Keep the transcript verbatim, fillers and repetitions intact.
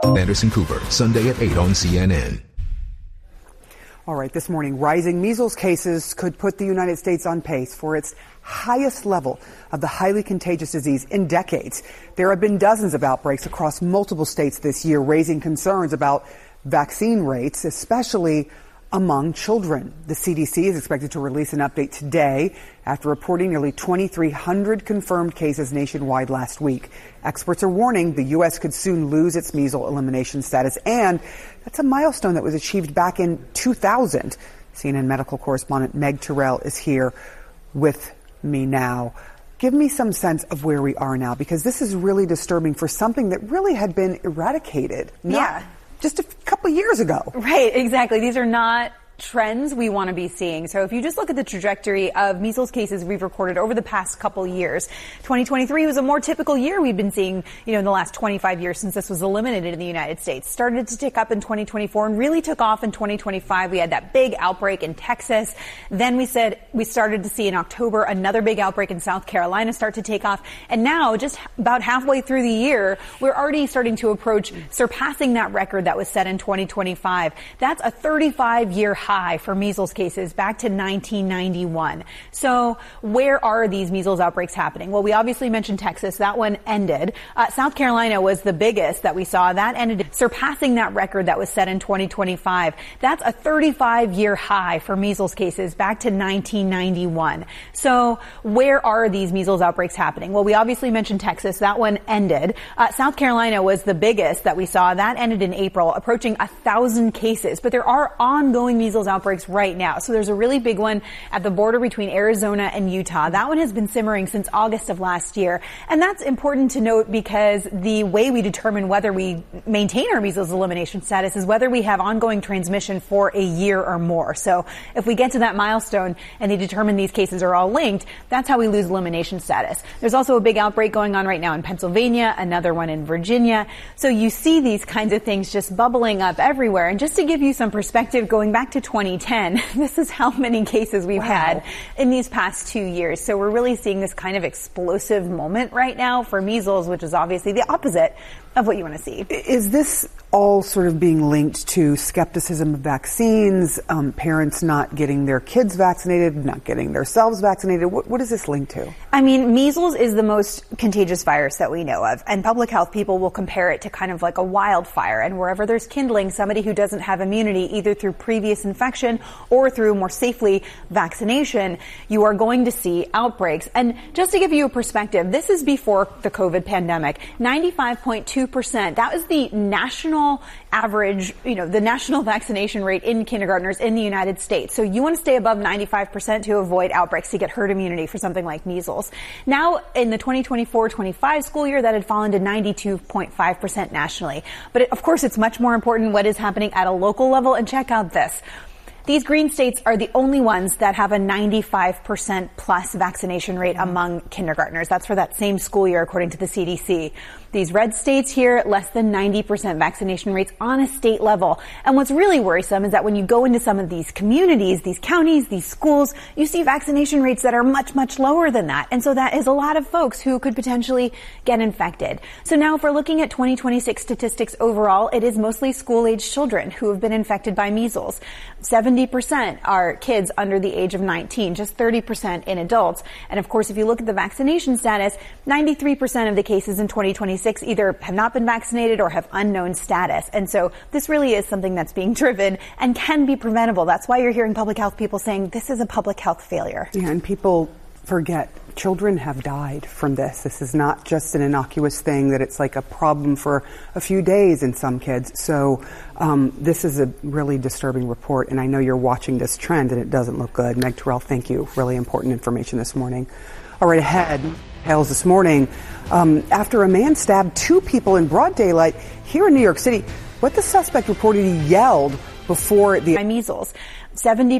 Anderson Cooper, Sunday at eight on C N N. All right, this morning, rising measles cases could put the United States on pace for its highest level of the highly contagious disease in decades. There have been dozens of outbreaks across multiple states this year, raising concerns about vaccine rates, especially among children. The C D C is expected to release an update today after reporting nearly twenty-three hundred confirmed cases nationwide last week. Experts are warning the U S could soon lose its measles elimination status, and that's a milestone that was achieved back in two thousand. C N N medical correspondent Meg Terrell is here with me now. Give me some sense of where we are now, because this is really disturbing for something that really had been eradicated. Not yeah. Just a couple years ago. Right, exactly. These are not trends we want to be seeing. So if you just look at the trajectory of measles cases we've recorded over the past couple years, twenty twenty-three was a more typical year we've been seeing, you know, in the last twenty-five years since this was eliminated in the United States. Started to tick up in twenty twenty-four and really took off in twenty twenty-five. We had that big outbreak in Texas. Then we said we started to see in October another big outbreak in South Carolina start to take off. And now, just about halfway through the year, we're already starting to approach surpassing that record that was set in twenty twenty-five. That's a thirty-five year high for measles cases back to nineteen ninety-one. So where are these measles outbreaks happening? Well, we obviously mentioned Texas. That one ended. Uh, South Carolina was the biggest that we saw. That ended, surpassing that record that was set in twenty twenty-five. That's a thirty-five year high for measles cases back to nineteen ninety-one. So where are these measles outbreaks happening? Well, we obviously mentioned Texas. That one ended. Uh, South Carolina was the biggest that we saw. That ended in April, approaching a thousand cases. But there are ongoing measles outbreaks right now. So there's a really big one at the border between Arizona and Utah. That one has been simmering since August of last year. And that's important to note because the way we determine whether we maintain our measles elimination status is whether we have ongoing transmission for a year or more. So if we get to that milestone and they determine these cases are all linked, that's how we lose elimination status. There's also a big outbreak going on right now in Pennsylvania, another one in Virginia. So you see these kinds of things just bubbling up everywhere. And just to give you some perspective, going back to twenty ten, this is how many cases we've wow. had in these past two years. So we're really seeing this kind of explosive moment right now for measles, which is obviously the opposite of what you want to see. Is this all sort of being linked to skepticism of vaccines, um, parents not getting their kids vaccinated, not getting themselves vaccinated? What, what is this linked to? I mean, measles is the most contagious virus that we know of, and public health people will compare it to kind of like a wildfire. And wherever there's kindling, somebody who doesn't have immunity, either through previous infection or through more safely vaccination, you are going to see outbreaks. And just to give you a perspective, this is before the COVID pandemic. ninety-five point two percent, that was the national average, you know, the national vaccination rate in kindergartners in the United States. So you want to stay above ninety-five percent to avoid outbreaks, to get herd immunity for something like measles. Now, in the twenty twenty-four twenty-five school year, that had fallen to ninety-two point five percent nationally. But it, of course, it's much more important what is happening at a local level. And check out this. These green states are the only ones that have a ninety-five percent plus vaccination rate among kindergartners. That's for that same school year, according to the C D C. These red states here, less than ninety percent vaccination rates on a state level. And what's really worrisome is that when you go into some of these communities, these counties, these schools, you see vaccination rates that are much, much lower than that. And so that is a lot of folks who could potentially get infected. So now if we're looking at twenty twenty-six statistics overall, it is mostly school-age children who have been infected by measles. seventy percent are kids under the age of nineteen, just thirty percent in adults. And of course, if you look at the vaccination status, ninety-three percent of the cases in twenty twenty-six either have not been vaccinated or have unknown status. And so this really is something that's being driven and can be preventable. That's why you're hearing public health people saying this is a public health failure. Yeah, and people forget children have died from this. This is not just an innocuous thing that it's like a problem for a few days in some kids. So um, this is a really disturbing report, and I know you're watching this trend, and it doesn't look good. Meg Terrell, thank you. Really important information this morning. All right, ahead, hails this morning. Um, after a man stabbed two people in broad daylight here in New York City, what the suspect reported he yelled before the measles. seventy